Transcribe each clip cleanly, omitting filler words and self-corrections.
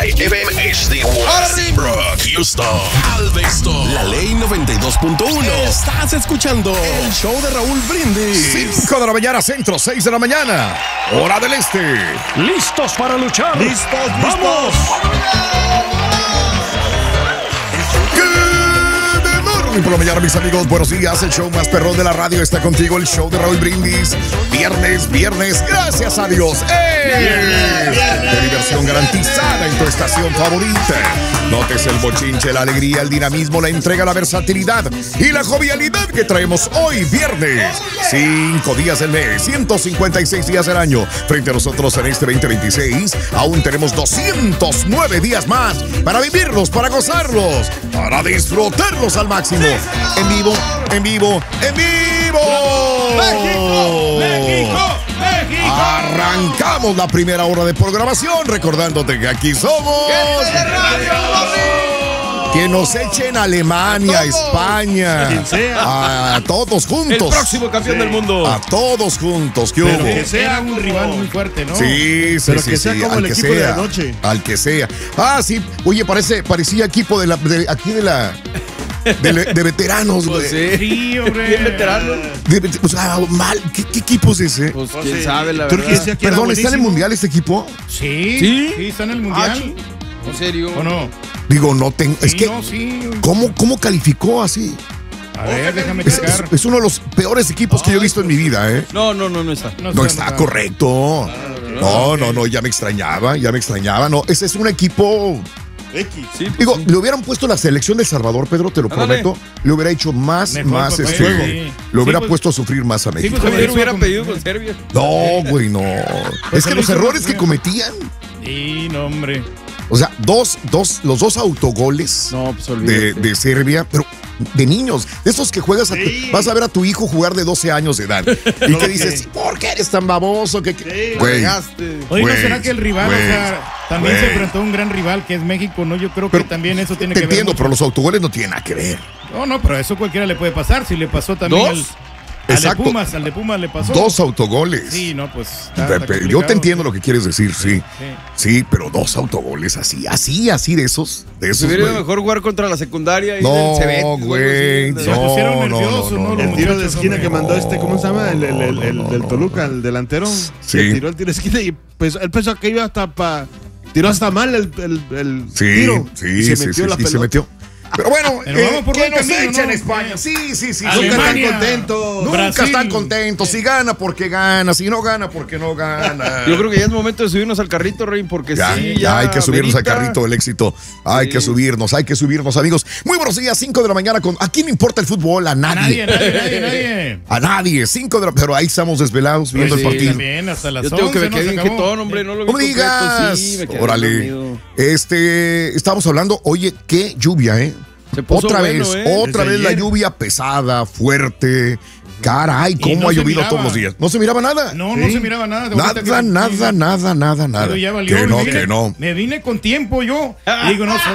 FM HD Westbrook, Houston, Galveston. La Ley 92.1. Estás escuchando el show de Raúl Brindis. 5 de la mañana, centro, 6 de la mañana, hora del este. ¿Listos para luchar? ¡Listos! ¡Vamos! Por la mañana, mis amigos, buenos días. El show más perrón de la radio está contigo, el show de Raúl Brindis. Viernes, gracias a Dios. De diversión garantizada en tu estación favorita. Notes el bochinche, la alegría, el dinamismo, la entrega, la versatilidad y la jovialidad que traemos hoy, viernes. 5 días del mes, 156 días del año. Frente a nosotros en este 2026, aún tenemos 209 días más para vivirlos, para gozarlos, para disfrutarlos al máximo. En vivo. ¡México! Arrancamos la primera hora de programación, recordándote que aquí somos. Que nos echen a Alemania, a España, a todos juntos. El próximo campeón del mundo. A todos juntos. ¿Qué Pero hubo? que sea un rival muy fuerte, ¿no? Sí, Pero que sea como el equipo de anoche. Al que sea. Ah, sí. Oye, parecía equipo de veteranos, güey. Pues sí, hombre. Bien veterano. O sea, mal. ¿Qué equipo es ese? Pues quién sabe, la Turquía verdad. decía que era Perdón, ¿está en el buenísimo. mundial este equipo? Sí, está en el mundial. ¿En serio? ¿O no? Digo, no tengo. Es Sí, que, no, sí. ¿cómo calificó así? A ver, déjame Es, checar. es uno de los peores equipos que yo he visto en mi vida, ¿eh? No está. No está correcto. No, ya me extrañaba. No, ese es un equipo. X. Sí, pues Digo, sí. le hubieran puesto la selección de El Salvador, Pedro, te lo Ándale. prometo. Le hubiera hecho más Mejor papel, sí. lo hubiera Sí, pues. puesto a sufrir más a México. pues, También hubiera pedido con Serbia. No, güey, no. Es que se los le hizo errores más que feo. cometían, Sí, no, hombre. o sea, los dos autogoles No, pues olvídate. de Serbia, pero de niños, de esos que juegas, vas a ver a tu hijo jugar de 12 años de edad y que dices, ¿por qué eres tan baboso? Güey, Regaste. Oye, ¿no Güey, será que el rival, güey, o sea, también güey. se enfrentó a un gran rival que es México, ¿no? Yo creo Pero que también eso tiene te que ver. entiendo, mucho. pero los autogoles no tienen nada que ver. No, pero eso cualquiera le puede pasar. Si le pasó también ¿Dos? al Exacto. de Pumas le pasó. 2 autogoles. Sí, no, pues. Yo te entiendo lo que quieres decir, sí. Sí, pero 2 autogoles así de esos. Se hubiera ido güey. mejor jugar contra la secundaria. No, del Cebetis, güey, algo así. Se pusieron nerviosos, ¿no? no, Los no. muchachos, El tiro de esquina que mandó hombre. ¿cómo se llama? El del Toluca, el delantero. Sí. Que tiró el tiro de esquina y pues él pensó que iba hasta tiró hasta mal el Sí, tiro. sí, y se sí, metió sí, la sí, se pelota. metió. Pero bueno, Pero vamos por que buen nos camino, echen ¿no? España. Sí. Nunca están Alemania. contentos. Nunca Brasil. están contentos. Si gana, porque gana. Si no gana, porque no gana. Yo creo que ya es momento de subirnos al carrito, Rey, porque Ya, sí, ya hay que subirnos al amerita. carrito del éxito. Hay que subirnos, amigos. Muy buenos días, 5 de la mañana. ¿A quién le importa el fútbol? A nadie. Nadie. A nadie. 5 de la pero ahí estamos desvelados viendo Pues el sí, partido. También, hasta las Yo tengo que 11, me ¿no? quedé Se bien acabó. jetón, hombre, no lo vi No me completo, digas. sí, me quedé Órale. dormido. Estamos hablando, oye, qué lluvia, ¿eh? Se puso Otra bueno, vez, ¿eh? otra Desde vez la ayer. lluvia pesada, fuerte. Caray, cómo no ha se llovido miraba. todos los días. No se miraba nada. No se miraba nada. De ahorita que- Nada. Pero ya valió. Que no. Me vine con tiempo yo. Y digo, no,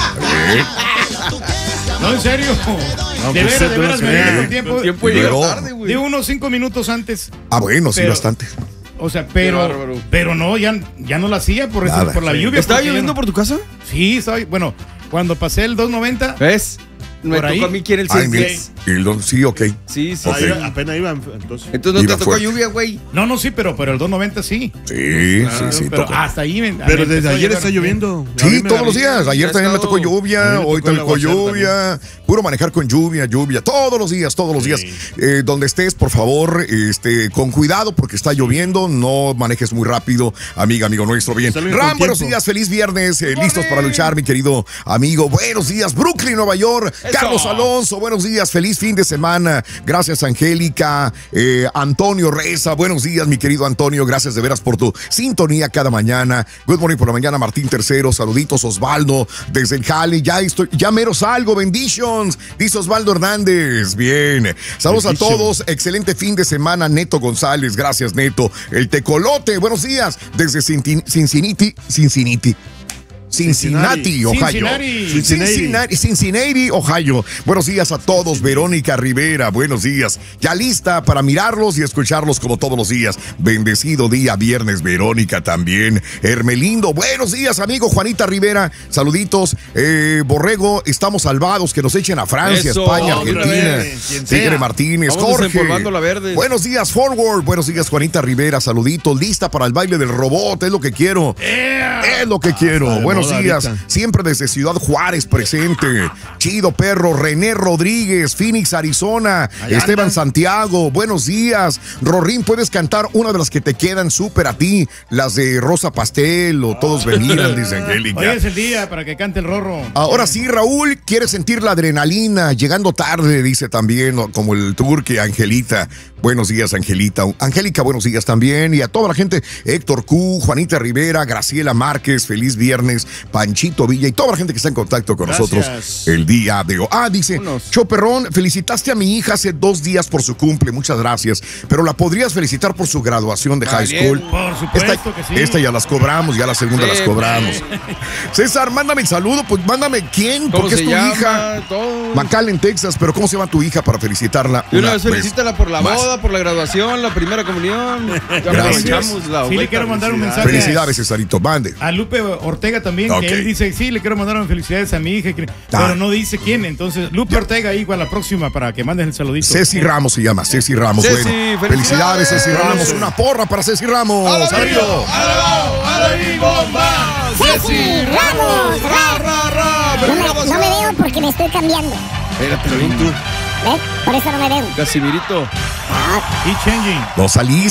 no, en serio. De pues, veras, me vine con tiempo. Con tiempo Pero- llega tarde, güey. De unos 5 minutos antes. Ah, bueno, sí, Pero- bastante. O sea, Qué bárbaro. pero no, ya no la hacía por Nada. la lluvia. ¿Estaba porque ya lloviendo no- por tu casa? Sí, estaba. Bueno, cuando pasé el 290. ¿Ves? Me Por ahí. tocó a mí quién el Ay, mira. 6. Sí, ok. Sí. Ok. Apenas iban, entonces. Entonces no Iba te tocó fuerte. lluvia, güey. No, sí, pero el 290 sí. Sí, Pero tocó. hasta ahí me Pero me desde empezó a ayer llegar está bien. lloviendo. A Sí, mí me todos los avisó. días. Ayer ha también me estado- tocó lluvia, a mí me hoy tocó el tocó aguacero lluvia. Puro manejar con lluvia. Todos los días. Donde estés, por favor, con cuidado porque está lloviendo. No manejes muy rápido, amigo nuestro. Bien. Salgan con Ram, buenos tiempo. días, feliz viernes. Listos para luchar, mi querido amigo. Buenos días, Brooklyn, Nueva York. Carlos Alonso, buenos días, feliz fin de semana. Gracias, Angélica. Antonio Reza, buenos días, mi querido Antonio. Gracias de veras por tu sintonía cada mañana. Good morning por la mañana, Martín Tercero. Saluditos, Osvaldo, desde el Jale. Ya mero salgo, benditions. Dice Osvaldo Hernández. Bien. Saludos a todos. Excelente fin de semana, Neto González. Gracias, Neto. El Tecolote, buenos días. Desde Cincinnati. Cincinnati, Ohio. Cincinnati, Ohio. Buenos días a todos, Verónica Rivera, buenos días. Ya lista para mirarlos y escucharlos como todos los días. Bendecido día viernes, Verónica también. Hermelindo, buenos días, amigo Juanita Rivera. Saluditos. Borrego, estamos salvados, que nos echen a Francia, Eso, España, otra Argentina. vez. Tigre Martínez, Vamos Jorge. desempolvando la verde. Buenos días, Forward. Buenos días, Juanita Rivera. Saluditos. Lista para el baile del robot. Es lo que quiero. Es lo que quiero. Buenos días. ahorita. Siempre desde Ciudad Juárez presente. Chido perro. René Rodríguez, Phoenix, Arizona. Esteban Santiago. Buenos días. Rorín, ¿puedes cantar una de las que te quedan súper a ti? Las de Rosa Pastel o Todos me miran, dice Angélica. Hoy es el día para que cante el Rorro. Ahora sí, Raúl quiere sentir la adrenalina, llegando tarde, dice también, como el turque Angelita. Buenos días, Angelita. Angélica, buenos días también. Y a toda la gente, Héctor Q, Juanita Rivera, Graciela Márquez, feliz viernes, Panchito Villa y toda la gente que está en contacto con nosotros el día de hoy. Dice, Choperrón, felicitaste a mi hija hace 2 días por su cumple, muchas gracias. Pero la podrías felicitar por su graduación de high school. Por supuesto que sí. Esta ya las cobramos, ya la segunda las cobramos. César, mándame el saludo, pues mándame quién, porque es tu hija. Todo. McAllen, Texas, pero ¿cómo se llama tu hija para felicitarla? Y una vez felicítala por la más. boda, por la graduación, la primera comunión. Ya Gracias. aprovechamos la Sí, le quiero mandar un mensaje. Felicidades, Cesarito, mande. A Lupe Ortega también, Ok. que él dice, sí, le quiero mandar unas felicidades a mi hija, pero no dice quién. Entonces, Lupe Ortega, igual la próxima para que mandes el saludito. Ceci Ramos se llama, Ceci Ramos. Ceci, bueno, felicidades. Ceci Ramos. Una porra para Ceci Ramos. ¡Arriba! ¡Ceci Ramos! No me veo porque me estoy cambiando. Espérate, tú. ¿Ves? Por eso no me veo. Casimirito. Y changing. No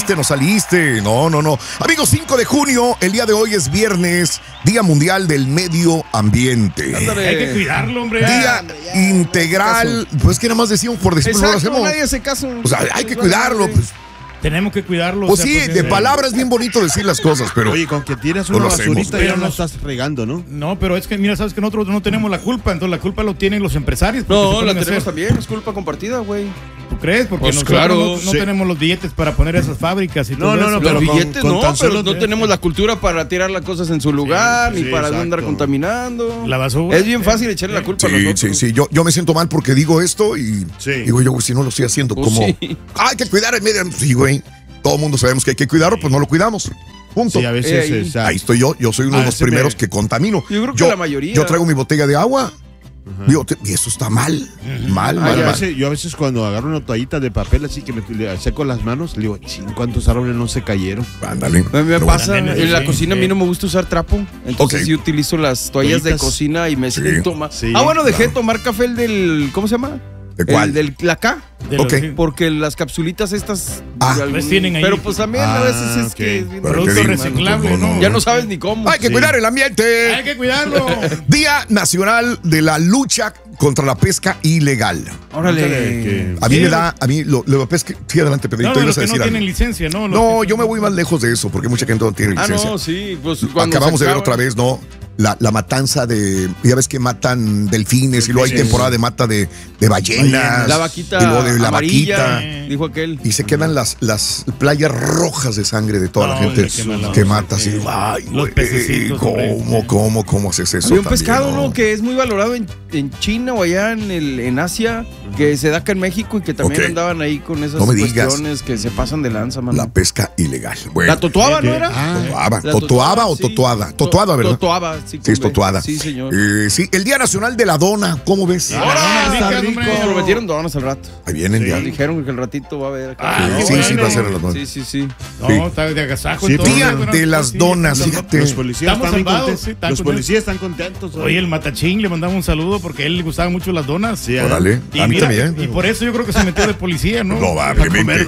saliste. No. Amigos, 5 de junio, el día de hoy es viernes, Día Mundial del Medio Ambiente. Ándale. Hay que cuidarlo, hombre. Día integral. Pues que nada más decimos por decir, no lo Exacto, hacemos. nadie hace caso. O sea, hay que cuidarlo. Pues, Tenemos que cuidarlo. pues o sea, sí, porque- de palabras es bien bonito decir las cosas, pero Oye, con que tiras no una lo hacemos. basurita Pero ya no no- estás regando, ¿no? No, pero es que, mira, sabes que nosotros no tenemos la culpa, entonces la culpa lo tienen los empresarios. porque se No, ponen la a tenemos hacer. también, es culpa compartida, güey. ¿Tú crees? Porque Pues nosotros claro, no sí. tenemos los billetes para poner esas fábricas y No, todo no, eso. no, Los pero con- billetes con no, tan pero solo- no tenemos la cultura para tirar las cosas en su lugar, sí, ni para no andar exacto. contaminando. La basura. Es bien fácil echarle la culpa a nosotros. Sí. Yo me siento mal porque digo esto y Sí. digo yo, si no lo estoy haciendo, Pues como sí. hay que cuidar el medio ambiente. Sí, güey. Todo el mundo sabemos que hay que cuidarlo, pues no lo cuidamos. Punto. Sí, a veces ahí. o sea, Ahí estoy yo soy uno de los se me- primeros que contamino. Yo creo que la mayoría. Yo traigo mi botella de agua. Digo, y eso está mal. Mal. yo a veces cuando agarro una toallita de papel así que le seco las manos, le digo, ¿cuántos árboles no se cayeron? Ándale. A mí me Pero pasa, bueno. en la Sí, cocina a mí sí. no me gusta usar trapo, entonces Ok. sí utilizo las toallas de Toallitas. cocina y me Sí. siento más. Sí, Bueno, dejé de claro. tomar café el del, ¿cómo se llama? ¿De cuál? El del la K, De los- Ok. porque las capsulitas estas Pues tienen ahí. pero pues también a veces es ok. que es bien Pero Producto te digo, reciclable, ¿no? ya no sabes ni cómo. Hay que cuidar el ambiente. Hay que cuidarlo. Día Nacional de la Lucha contra la Pesca Ilegal. Órale. Que- A mí Sí, me da, lo pesca. Sí, adelante, Pedrito, No, ibas los a que no decir algo. tienen licencia, ¿no? Los No, que- yo me voy más lejos de eso, porque mucha gente no tiene Ah, licencia. no, sí, pues cuando Acabamos se de ver acaba- otra vez, ¿no? La matanza de. Ya ves que matan delfines y luego hay temporada de mata de ballenas. La vaquita Y luego de la amarilla, vaquita. dijo aquel. Y se quedan las playas rojas de sangre de toda la No, gente le queman la que voz, mata así. sí. Ay, Los güey, pececitos, hombre. ¿Cómo haces eso? Había un también, pescado, ¿no? Que es muy valorado en China o allá en Asia, que se da acá en México y que también Ok. andaban ahí con esas No me digas. cuestiones que se pasan de lanza, mano. La pesca ilegal. Bueno, La totoaba, ¿no era? totoaba. La ¿Totoaba o sí. totoada? Totoada, ¿verdad? Totoaba, sí. Sí, es totoada. Sí, señor. Sí, el Día Nacional de la Dona, ¿cómo ves? Ahora, Está ricas, rico. hombre. Nos prometieron donas al rato. Ahí vienen ya. Nos dijeron que el ratito va a haber acá. Ah, qué Sí, sí, bueno. va a ser a las 9. Sí. No, está de agasajo. Sí, y todo, Día bueno, de las sí, donas, sí. fíjate. Los policías Estamos están bien salvados, contentos. sí, están Los contentos. policías están contentos. Oye, el Matachín le mandamos un saludo porque a él le gustaban mucho las donas. Sí, Órale, Y a mí mira, también. y por eso yo creo que se metió de policía, ¿no? Probablemente.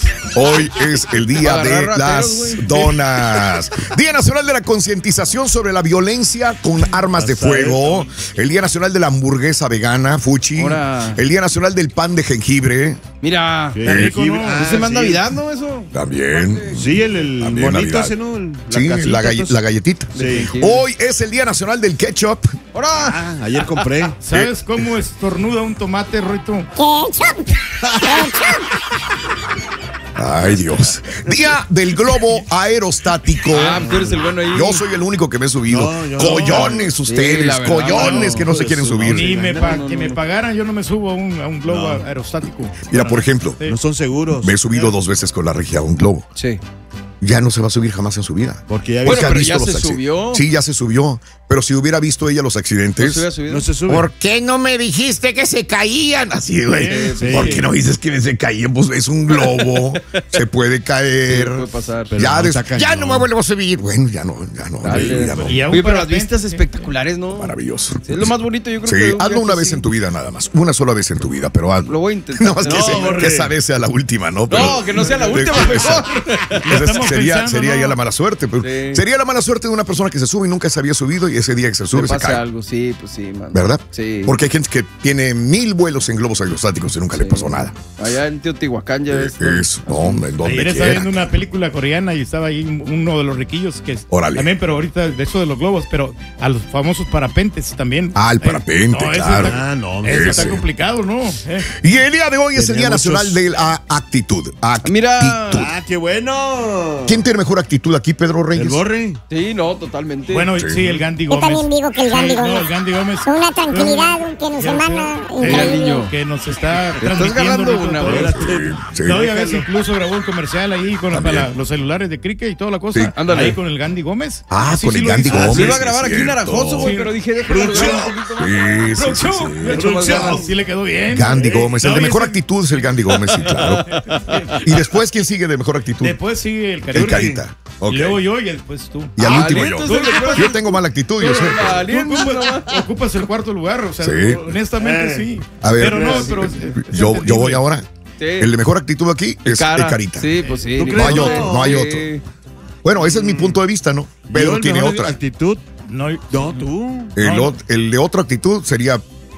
Hoy es el día Para de agarrar las rateros, güey. donas. Día Nacional de la Concientización sobre la Violencia con Armas de Fuego. El Día Nacional de la Hamburguesa Vegana, Fuchi. Ahora. El Día Nacional del Pan de Jengibre. Mira, Qué rico, ¿no? ese más Navidad, ¿no? Eso. También. Sí, el También monito Navidad. ese, ¿no? Sí, casita, la entonces. galletita. Sí. Hoy es el Día Nacional del Ketchup. ¡Ahora! Ah, ayer compré. ¿Sabes cómo estornuda un tomate, Roito? ¡Ketchup! ¡Ketchup! Ay, Dios. Día del globo aerostático. Tú eres el bueno ahí. Yo soy el único que me he subido. Collones ustedes, la verdad, collones que no se quieren subir. Ni que me pagaran, yo no me subo a un globo aerostático. Mira, por ejemplo, No son seguros. me he subido 2 veces con la regia a un globo. Sí. Ya no se va a subir jamás en su vida. Porque ya Bueno, ha pero visto ya los se subió. Sí, ya se subió. Pero si hubiera visto ella los accidentes. no se sube. ¿Por qué no me dijiste que se caían? Así, güey. Sí. ¿Por qué no dices que se caían? Pues es un globo. Se puede caer. Puede pasar. Pero Ya, no está cañón. ya no me vuelvo a subir. Bueno, ya no. Dale. Ya no. Y a un Oye, pero las parapente, vistas sí. espectaculares, ¿no? Maravilloso. Sí, es lo más bonito, yo creo que. Sí, de un hazlo viaje una vez así. en tu vida nada más. Una sola vez en tu vida, pero hazlo. Lo voy a intentar. No, es que esa vez sea la última, ¿no? No, que no sea la última, mejor. estamos sería pensando, ya ¿no? la mala suerte. Pero Sí. sería la mala suerte de una persona que se sube y nunca se había subido y ese día que se sube Le se pasa cae. algo, sí, pues sí, man. ¿Verdad? Sí. Porque hay gente que tiene 1000 vuelos en globos aerostáticos y nunca le pasó nada. Allá en Teotihuacán ya ves. Eso, no, hombre, en donde Ayer estaba quiera. viendo una película coreana y estaba ahí uno de los riquillos que es Órale. también, pero ahorita de eso de los globos, pero a los famosos parapentes también. Ah, el parapente, No, eso claro. está- no, eso está ese. complicado, ¿no? Y el día de hoy es el Día Tenía Nacional muchos- de la Actitud. Mira. ¡Ah, qué bueno! ¿Quién tiene mejor actitud aquí, Pedro Reyes? ¿El Borre? Sí, no, totalmente. Bueno, sí, el Gandhi Yo Gómez. también digo que el Gandhi Sí, no, Gómez. el Gandhi Gómez. Una tranquilidad que nos emana increíble. niño. Que nos está Te estás transmitiendo. agarrando una, güey. Sí. No, ya ves, incluso grabó un comercial ahí con También. los celulares de Cricket y toda la cosa. Sí. Ándale. Ahí con el Gandhi Gómez. Ah, Así con sí el lo Gandhi hizo. Gómez. Se iba a grabar aquí en cierto. Naranjoso, güey, Sí. pero dije, déjalo grabar un poquito más. Sí, sí, sí, Producción, sí. le echó más ganas. Sí le quedó bien. Gandhi Gómez. El No, de y mejor ese- actitud es el Gandhi Gómez, sí, claro. Y después, ¿quién sigue de mejor actitud? Después sigue el El Carita. Carita. Ok. Y luego yo y después tú. Y al último yo. Valiente, ese le- Yo tengo mala actitud, yo sé. Tú Valiente, nomás. ocupas el cuarto lugar, o sea, Sí. honestamente sí. A ver, pero no, pero yo voy ahora. Sí. El de mejor actitud aquí es el Carita. Sí, pues sí. ¿Tú ni No hay modo. otro, no hay Sí. otro. Bueno, ese es mi punto de vista, ¿no? Yo, Pedro el tiene mejor otra. actitud. No, No, tú. El de otra actitud sería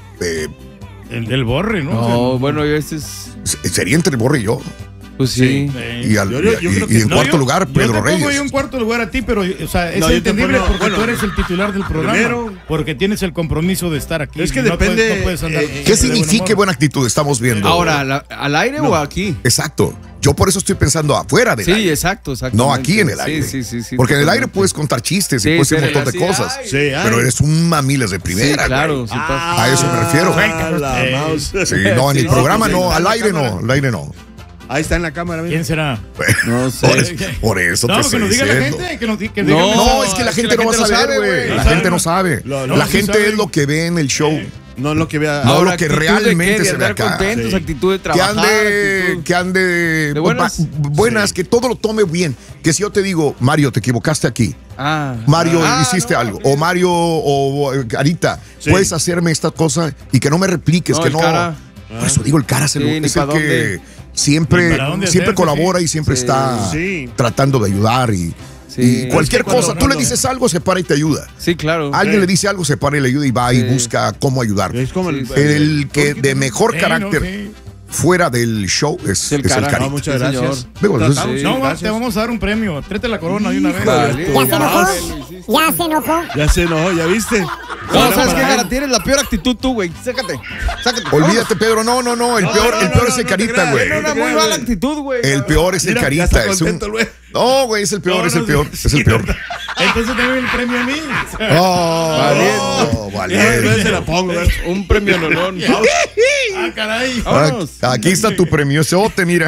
el del Borre, ¿no? No, bueno, ese es. sería entre el Borre y yo. Pues sí. Y, al- Yo y- creo y que en no, cuarto lugar, Yo Pedro te pongo ahí Reyes. un cuarto lugar a ti, pero o sea, es No, yo te entendible pongo- porque bueno, tú eres el titular del programa. primero- Porque tienes el compromiso de estar aquí. Es que No depende, puedes- no puedes andar ¿qué ¿Qué de buen significa humor. buena actitud? Estamos viendo. Ahora, ¿al aire o aquí? Exacto. Yo por eso estoy pensando afuera del Sí, aire. exacto. No aquí en el aire. Sí, sí, sí. Porque en el aire totalmente. puedes contar chistes y Sí, puedes hacer un ser montón de así, cosas. ay. Sí, Pero eres un mamiles de primera. Sí, claro. güey. Sí, pasa. A eso me refiero. la mouse. Sí, no, en el Sí, programa pues, no, está en al la aire cámara. no, al aire no. Ahí está en la cámara, mira. ¿Quién será? No sé. Por eso No, te que estoy nos diga la diciendo. gente. Que nos, que No, diga- No, es que la gente no va a saber, güey. No La sabe, gente no no. sabe. No, La sí gente sabe. es lo que ve en el show. No lo que vea. No, Ahora, lo que actitud de realmente qué, de se ve andar acá. contentos, Sí. actitud de Que trabajar. ande ¿De buenas? buenas, que todo lo tome bien. Que si yo te digo, Mario, te equivocaste aquí. Mario, hiciste no, algo. sí. O Mario, o Carita, Sí. puedes hacerme esta cosa y que no me repliques, No, que el no. Cara. Por eso digo, el cara Sí, es ni el pa' que dónde. siempre, Ni para dónde siempre hacerse, colabora sí. y siempre Sí. está Sí. tratando de ayudar y Sí. cualquier Es que cuando- cosa. Tú le cuando- dices algo, se para y te ayuda. Sí, claro. Alguien Sí. le dice algo, se para y le ayuda y va y Sí. busca cómo ayudar. Es como el. El que de mejor Sí, carácter no, sí. fuera del show es El el Cara. Carita. No, muchas Sí, gracias. señor. Digo, entonces, Tratamos, Sí. No, gracias. te vamos a dar un premio. Tráete la corona de una vez. Vale. ¿Ya se enojó? ¿Ya se enojó? Ya se enojó, ¿ya viste? No, ¿sabes qué, Gara? Tienes la peor actitud tú, güey. Sácate. Olvídate, Pedro. No. El peor es el Carita, güey. Tiene una muy mala actitud, güey. El peor es el Mira, ya Carita. está Es un... contento, güey. No, güey, es el peor, No, es el no, peor. sí. Es el peor. Entonces dame el premio a mí. Oh, Valiente. valiente. Ya se la pongo, güey. Un premio nolon. Ah, caray. Vámonos. Aquí está tu premiosote, mira.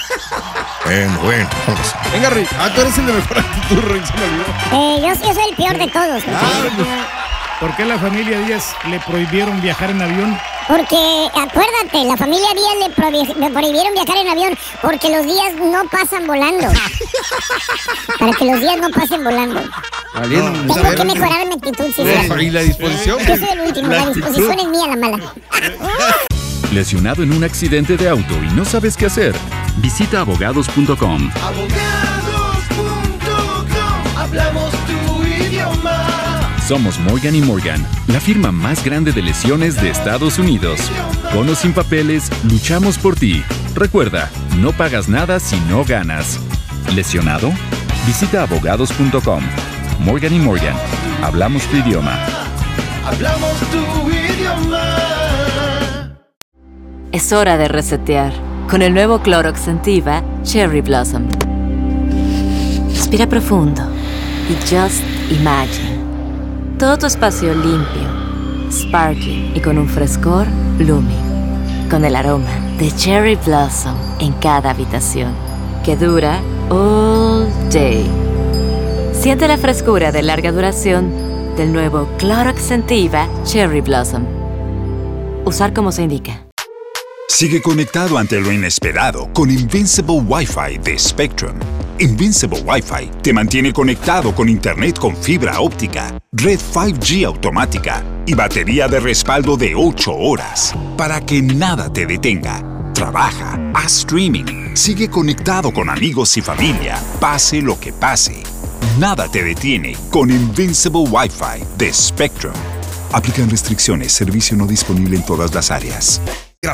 Bueno, vamos. Venga, Rick. Tú eres el de mejor actitud, Rick. Se me olvidó. Yo soy el peor de todos. ¿Por qué la familia Díaz le prohibieron viajar en avión? Porque, acuérdate, la familia Díaz le prohibieron viajar en avión porque los días no pasan volando. Para que los días no pasen volando. Valiente. Tengo que mejorar mi actitud, sí, sí. Y la disposición. Yo soy el último, la disposición es mía, la mala. ¿Lesionado en un accidente de auto y no sabes qué hacer? Visita abogados.com. Hablamos tu idioma. Somos Morgan & Morgan, la firma más grande de lesiones de Estados Unidos. Con o sin papeles, luchamos por ti. Recuerda, no pagas nada si no ganas. ¿Lesionado? Visita abogados.com. Morgan & Morgan, hablamos tu idioma. Hablamos tu idioma. Es hora de resetear. con el nuevo Clorox Scentiva Cherry Blossom. Respira profundo y just imagine. Todo tu espacio limpio, sparkling y con un frescor blooming. Con el aroma de Cherry Blossom en cada habitación, que dura all day. Siente la frescura de larga duración del nuevo Clorox Scentiva Cherry Blossom. Usar como se indica. Sigue conectado ante lo inesperado con Invincible Wi-Fi de Spectrum. Invincible Wi-Fi te mantiene conectado con internet con fibra óptica, red 5G automática y batería de respaldo de 8 horas para que nada te detenga. Trabaja, haz streaming, sigue conectado con amigos y familia, pase lo que pase. Nada te detiene con Invincible Wi-Fi de Spectrum. Aplican restricciones, servicio no disponible en todas las áreas.